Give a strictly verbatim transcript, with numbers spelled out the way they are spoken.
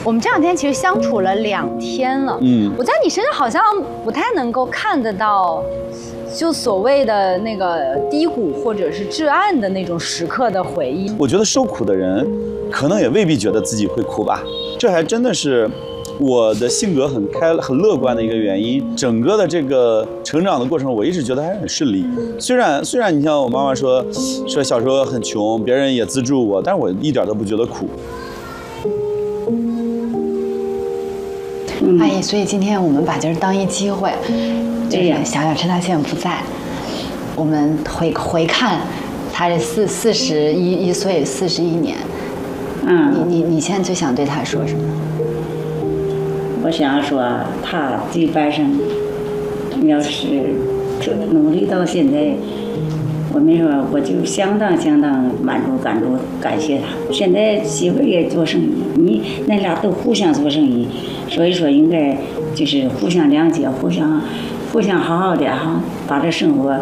我们这两天其实相处了两天了，嗯，我在你身上好像不太能够看得到，就所谓的那个低谷或者是至暗的那种时刻的回忆。 我觉得受苦的人，可能也未必觉得自己会哭吧，这还真的是。我的性格很开、很乐观的一个原因，整个的这个成长的过程，我一直觉得还是很顺利。虽然虽然你像我妈妈说，说小时候很穷，别人也资助我，但是我一点都不觉得苦。 阿姨，所以今天我们把今儿当一机会，就是小小趁他现在不在，我们回回看他这四四十一一岁四十一年，嗯，你你你现在最想对他说什么？ 我想说，他这半生要是努力到现在，我没说，我就相当相当满足、感足、感谢他。现在媳妇也做生意，你那俩都互相做生意，所以说应该就是互相谅解，互相互相好好的哈，把这生活